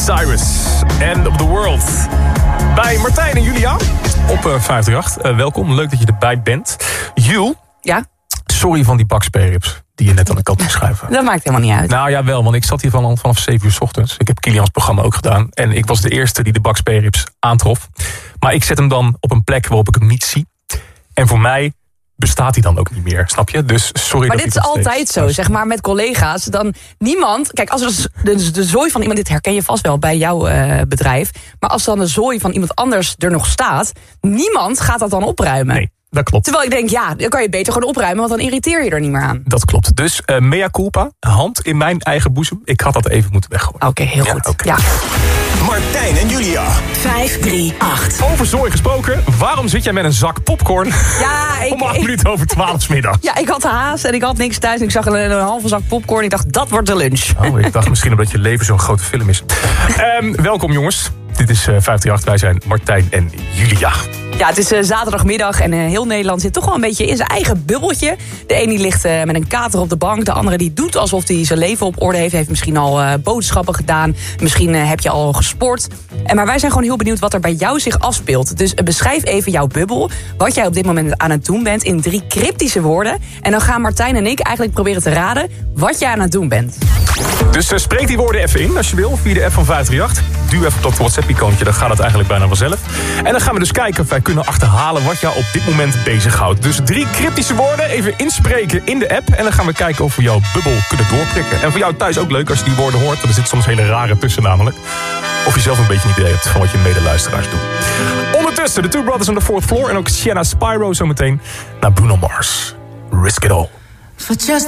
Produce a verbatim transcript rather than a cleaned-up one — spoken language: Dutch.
Cyrus, End of the World. Bij Martijn en Julia op uh, vijf drie acht. Uh, welkom, leuk dat je erbij bent. Jul, ja? Sorry van die bak spareribs die je net aan de kant moest schuiven. Dat maakt helemaal niet uit. Nou ja, wel, want ik zat hier van, vanaf zeven uur 's ochtends. Ik heb Kilian's programma ook gedaan. En ik was de eerste die de bak spareribs aantrof. Maar ik zet hem dan op een plek waarop ik hem niet zie. En voor mij bestaat hij dan ook niet meer, snap je? Dus sorry. Maar dat dit is altijd zo, zeg maar, met collega's. Dan niemand, kijk, als er de, de zooi van iemand, dit herken je vast wel bij jouw uh, bedrijf. Maar als dan de zooi van iemand anders er nog staat, niemand gaat dat dan opruimen. Nee. Dat klopt. Terwijl ik denk, ja, dan kan je het beter gewoon opruimen, want dan irriteer je er niet meer aan. Dat klopt. Dus uh, mea culpa, hand in mijn eigen boezem. Ik had dat even moeten weggooien. Oké, okay, heel ja, goed. Okay. Ja. Martijn en Julia. vijf drie acht. Over zooi gesproken, waarom zit jij met een zak popcorn? Ja, ik, om acht ik, minuten over twaalf 's middags? Ja, ik had haast en ik had niks thuis. En ik zag een, een halve zak popcorn. Ik dacht, dat wordt de lunch. Oh, ik dacht misschien omdat je leven zo'n grote film is. um, welkom jongens. Dit is uh, vijf drie acht. Wij zijn Martijn en Julia. Ja, het is uh, zaterdagmiddag en uh, heel Nederland zit toch wel een beetje in zijn eigen bubbeltje. De ene die ligt uh, met een kater op de bank. De andere die doet alsof hij zijn leven op orde heeft. Heeft misschien al uh, boodschappen gedaan. Misschien uh, heb je al gesport. En maar wij zijn gewoon heel benieuwd wat er bij jou zich afspeelt. Dus uh, beschrijf even jouw bubbel. Wat jij op dit moment aan het doen bent in drie cryptische woorden. En dan gaan Martijn en ik eigenlijk proberen te raden wat jij aan het doen bent. Dus uh, spreek die woorden even in als je wil. Via de app van vijf drie acht. Duw even op dat WhatsApp-icoontje. Dan gaat het eigenlijk bijna vanzelf. En dan gaan we dus kijken of wij kunnen achterhalen wat jou op dit moment bezighoudt. Dus drie cryptische woorden even inspreken in de app. En dan gaan we kijken of we jouw bubbel kunnen doorprikken. En voor jou thuis ook leuk als je die woorden hoort. Want er zit soms hele rare tussen namelijk. Of je zelf een beetje een idee hebt van wat je medeluisteraars doen. Ondertussen de Two Brothers on the Fourth Floor. En ook Sienna Spyro zometeen naar Bruno Mars. Risk It All.